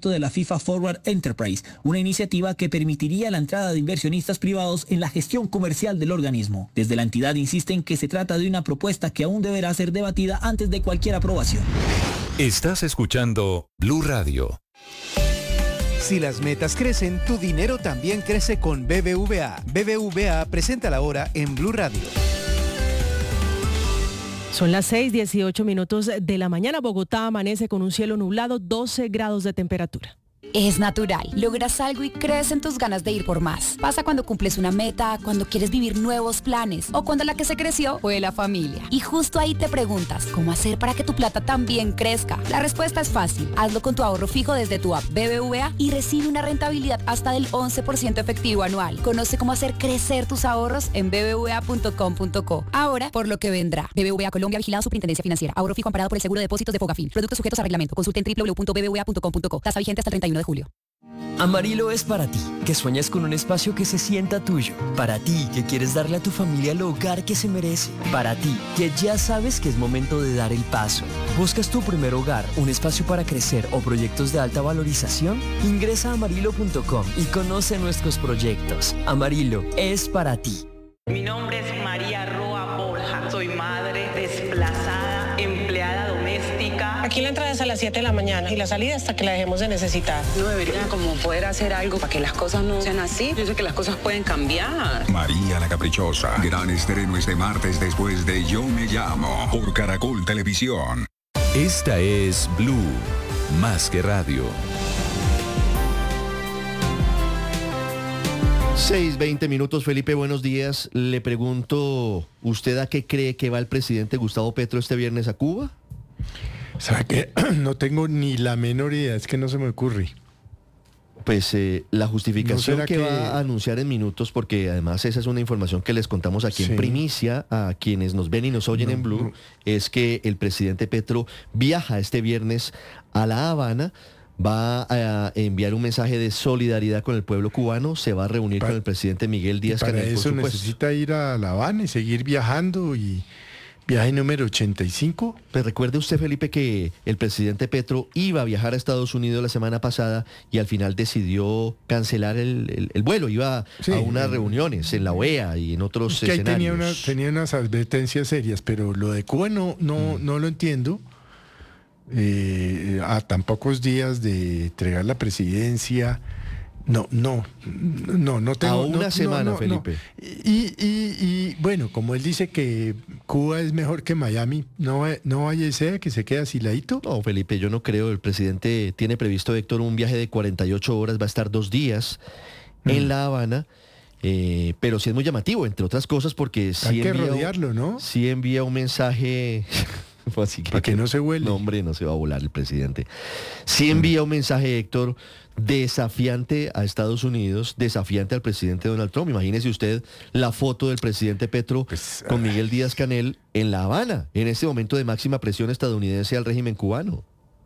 proyecto de la FIFA Forward Enterprise, una iniciativa que permitiría la entrada de inversionistas privados en la gestión comercial del organismo. Desde la entidad insisten que se trata de una propuesta que aún deberá ser debatida antes de cualquier aprobación. Estás escuchando Blue Radio. Si las metas crecen, tu dinero también crece con BBVA. BBVA presenta la hora en Blue Radio. Son las 6:18 de la mañana. Bogotá amanece con un cielo nublado, 12 grados de temperatura. Es natural. Logras algo y crecen tus ganas de ir por más. Pasa cuando cumples una meta, cuando quieres vivir nuevos planes o cuando la que se creció fue la familia. Y justo ahí te preguntas, ¿cómo hacer para que tu plata también crezca? La respuesta es fácil. Hazlo con tu ahorro fijo desde tu app BBVA y recibe una rentabilidad hasta del 11% efectivo anual. Conoce cómo hacer crecer tus ahorros en bbva.com.co. Ahora, por lo que vendrá. BBVA Colombia, vigilado Superintendencia Financiera. Ahorro fijo amparado por el Seguro de Depósitos de Fogafín. Productos sujetos a reglamento. Consulte en www.bbva.com.co. Tasa vigente hasta el 31 de julio. Amarillo es para ti, que sueñas con un espacio que se sienta tuyo. Para ti, que quieres darle a tu familia el hogar que se merece. Para ti, que ya sabes que es momento de dar el paso. ¿Buscas tu primer hogar, un espacio para crecer o proyectos de alta valorización? Ingresa a amarillo.com y conoce nuestros proyectos. Amarillo es para ti. Mi nombre es María Roa Borja. Soy madre, desplazada, empleada doméstica. Aquí la entrada es a las 7 de la mañana y la salida hasta que la dejemos de necesitar. No debería como poder hacer algo para que las cosas no sean así. Yo sé que las cosas pueden cambiar. María la Caprichosa. Gran estreno este martes después de Yo Me Llamo por Caracol Televisión. Esta es Blue, más que radio. 6:20, Felipe, buenos días. Le pregunto, ¿usted a qué cree que va el presidente Gustavo Petro este viernes a Cuba? ¿Sabe qué? No tengo ni la menor idea, es que no se me ocurre. Pues la justificación ¿No que va a anunciar en minutos, porque además esa es una información que les contamos aquí en primicia a quienes nos ven y nos oyen en Blue, es que el presidente Petro viaja este viernes a La Habana. Va a enviar un mensaje de solidaridad con el pueblo cubano, se va a reunir con el presidente Miguel Díaz-Canel. Para eso necesita ir a La Habana y seguir viajando, y viaje número 85. Pues recuerde usted, Felipe, que el presidente Petro iba a viajar a Estados Unidos la semana pasada y al final decidió cancelar el vuelo, iba a unas reuniones en la OEA y en otros escenarios. Tenía unas advertencias serias, pero lo de Cuba no lo entiendo. A tan pocos días de entregar la presidencia, no tengo. A una semana, Felipe. Y bueno, como él dice que Cuba es mejor que Miami, no vaya y sea que se quede asiladito. No, Felipe, yo no creo. El presidente tiene previsto, Héctor, un viaje de 48 horas, va a estar 2 días en La Habana. Pero sí es muy llamativo, entre otras cosas, porque hay que rodearlo, ¿no? Sí envía un mensaje. Así para que no se vuele. No, hombre, no se va a volar el presidente. Sí envía un mensaje, Héctor, desafiante a Estados Unidos, desafiante al presidente Donald Trump. Imagínese usted la foto del presidente Petro con Miguel Díaz-Canel en La Habana, en este momento de máxima presión estadounidense al régimen cubano.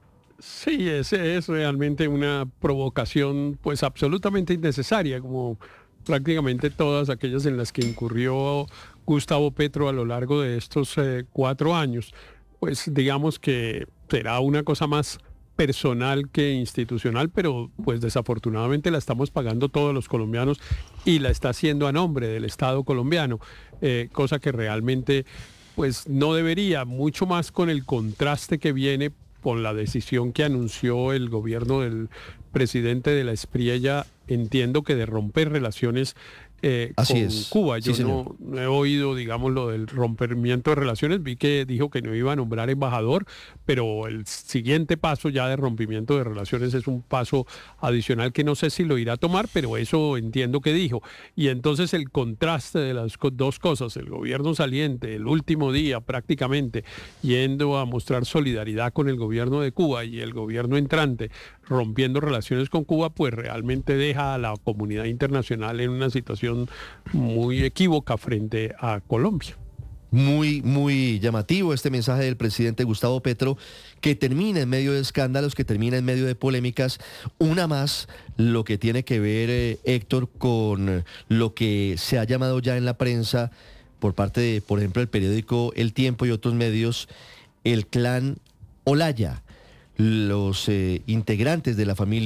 Sí, ese es realmente una provocación pues absolutamente innecesaria, como prácticamente todas aquellas en las que incurrió Gustavo Petro a lo largo de estos 4 años. Pues digamos que será una cosa más personal que institucional, pero pues desafortunadamente la estamos pagando todos los colombianos y la está haciendo a nombre del Estado colombiano, cosa que realmente pues no debería, mucho más con el contraste que viene con la decisión que anunció el gobierno del presidente de la Espriella, entiendo que de romper relaciones con Cuba. Yo no he oído, digamos, lo del rompimiento de relaciones. Vi que dijo que no iba a nombrar embajador, pero el siguiente paso ya de rompimiento de relaciones es un paso adicional que no sé si lo irá a tomar, pero eso entiendo que dijo. Y entonces el contraste de las dos cosas, el gobierno saliente, el último día prácticamente, yendo a mostrar solidaridad con el gobierno de Cuba, y el gobierno entrante rompiendo relaciones con Cuba, pues realmente deja a la comunidad internacional en una situación muy equívoca frente a Colombia. Muy, muy llamativo este mensaje del presidente Gustavo Petro, que termina en medio de escándalos, que termina en medio de polémicas. Una más, lo que tiene que ver, Héctor, con lo que se ha llamado ya en la prensa, por parte de, por ejemplo, el periódico El Tiempo y otros medios, el clan Olaya. Los integrantes de la familia